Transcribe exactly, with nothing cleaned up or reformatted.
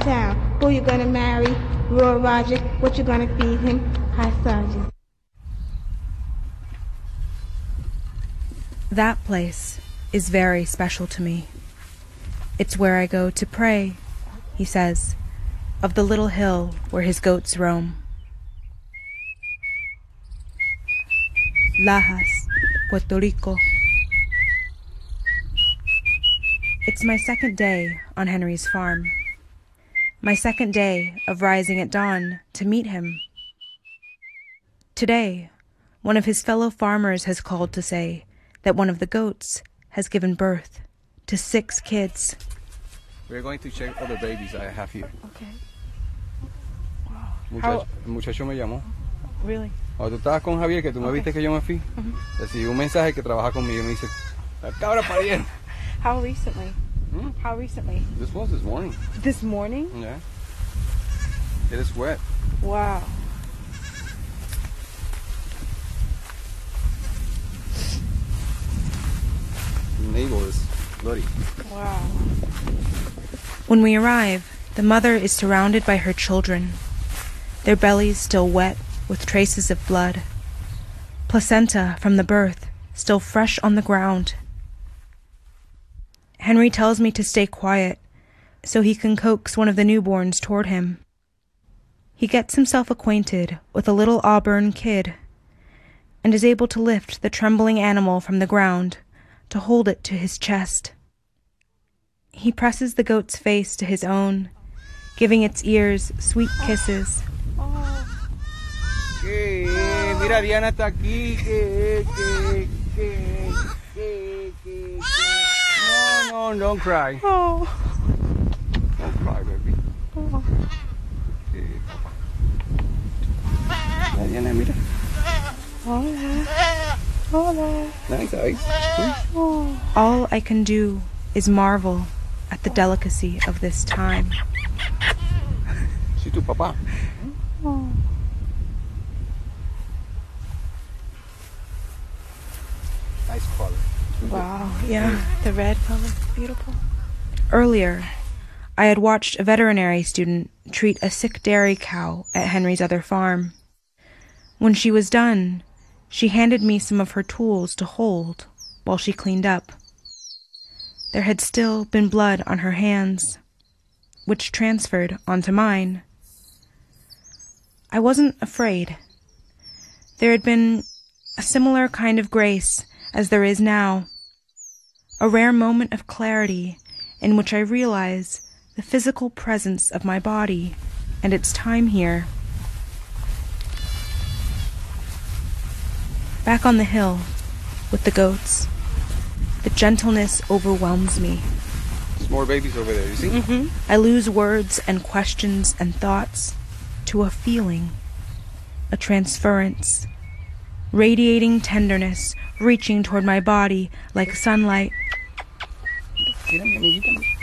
town. Who you gonna marry? Roy Roger. What you gonna feed him? Hi, Sergeant. That place is very special to me. It's where I go to pray, he says, of the little hill where his goats roam. Lajas, Puerto Rico. It's my second day on Henry's farm. My second day of rising at dawn to meet him. Today, one of his fellow farmers has called to say that one of the goats has given birth to six kids. We're going to check other babies I have here. Okay. Muchacho, How- el muchacho me llamó. Really? Cuando tú estabas con Javier, que tú me Okay. viste que yo me fui, recibí un mensaje que trabaja conmigo y me dice, la cabra pariendo. How recently? Hmm? How recently? This was this morning. This morning? Yeah. It is wet. Wow. The navel is bloody. Wow. When we arrive, the mother is surrounded by her children, their bellies still wet with traces of blood, placenta from the birth still fresh on the ground. Henry tells me to stay quiet so he can coax one of the newborns toward him. He gets himself acquainted with a little auburn kid and is able to lift the trembling animal from the ground to hold it to his chest. He presses the goat's face to his own, giving its ears sweet kisses. ¿Qué? Mira, Diana está aquí. ¿Qué? ¿Qué? ¿Qué? ¿Qué? ¿Qué? No, no, don't cry. Oh. Don't cry, baby. Oh. Okay, Papa. Diana, mira. Hola. Hola. Nice eyes. Oh. All I can do is marvel at the delicacy of this time. Sí, tu papá. Oh. Nice color. Wow, yeah, the red color, beautiful. Earlier, I had watched a veterinary student treat a sick dairy cow at Henry's other farm. When she was done, she handed me some of her tools to hold while she cleaned up. There had still been blood on her hands, which transferred onto mine. I wasn't afraid. There had been a similar kind of grace as there is now, a rare moment of clarity in which I realize the physical presence of my body and its time here. Back on the hill with the goats, the gentleness overwhelms me. There's more babies over there, you see? Mm-hmm. I lose words and questions and thoughts to a feeling, a transference, radiating tenderness reaching toward my body like sunlight. Mira, mi amiguita.